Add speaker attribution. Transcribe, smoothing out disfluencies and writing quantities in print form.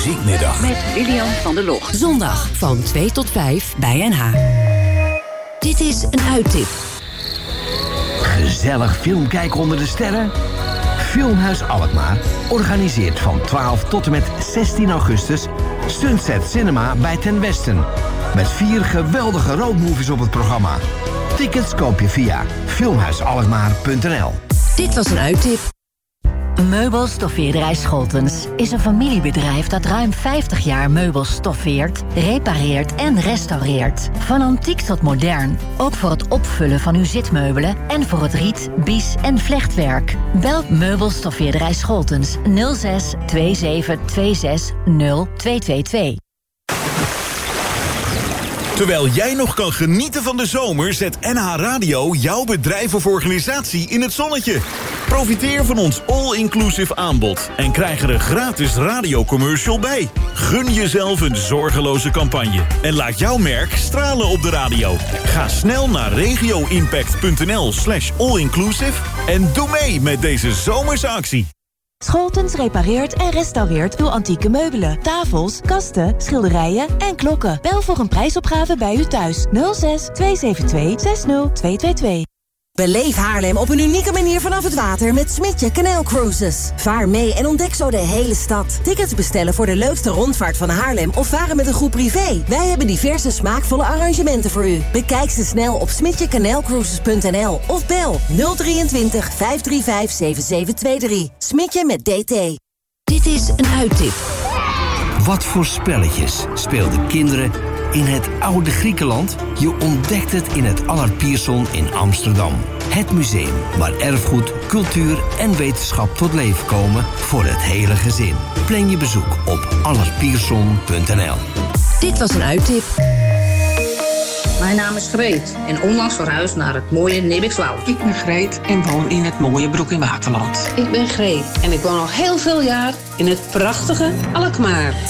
Speaker 1: Muziekmiddag.
Speaker 2: Met Lilian van der Log.
Speaker 3: Zondag van 2 tot 5 bij NH. Dit is een uittip.
Speaker 1: Gezellig film kijken onder de sterren? Filmhuis Alkmaar organiseert van 12 tot en met 16 augustus Sunset Cinema bij Ten Westen. Met 4 geweldige roadmovies op het programma. Tickets koop je via filmhuisalkmaar.nl.
Speaker 3: Dit was een uittip. Meubelstoffeerderij Scholtens is een familiebedrijf dat ruim 50 jaar meubels stoffeert, repareert en restaureert. Van antiek tot modern, ook voor het opvullen van uw zitmeubelen en voor het riet, bies en vlechtwerk. Bel Meubelstoffeerderij Scholtens 06 27 26 0222.
Speaker 4: Terwijl jij nog kan genieten van de zomer, zet NH Radio jouw bedrijf of organisatie in het zonnetje. Profiteer van ons all-inclusive aanbod en krijg er een gratis radiocommercial bij. Gun jezelf een zorgeloze campagne en laat jouw merk stralen op de radio. Ga snel naar regioimpact.nl/allinclusive en doe mee met deze zomerse actie.
Speaker 5: Scholtens repareert en restaureert uw antieke meubelen, tafels, kasten, schilderijen en klokken. Bel voor een prijsopgave bij u thuis. 06 272 60222.
Speaker 6: Beleef Haarlem op een unieke manier vanaf het water met Smintje Canal Cruises. Vaar mee en ontdek zo de hele stad. Tickets bestellen voor de leukste rondvaart van Haarlem of varen met een groep privé. Wij hebben diverse smaakvolle arrangementen voor u. Bekijk ze snel op smitjecanalcruises.nl of bel 023 535 7723. Smintje met DT.
Speaker 3: Dit is een uittip.
Speaker 1: Wat voor spelletjes speelden kinderen in het oude Griekenland? Je ontdekt het in het Allard Pierson in Amsterdam. Het museum waar erfgoed, cultuur en wetenschap tot leven komen voor het hele gezin. Plan je bezoek op allardpierson.nl.
Speaker 3: Dit was een uittip.
Speaker 7: Mijn naam is Greet en onlangs verhuisd naar het mooie Nibbikswoud.
Speaker 8: Ik ben Greet en woon in het mooie Broek in Waterland.
Speaker 9: Ik ben Greet en ik woon al heel veel jaar in het prachtige Alkmaar.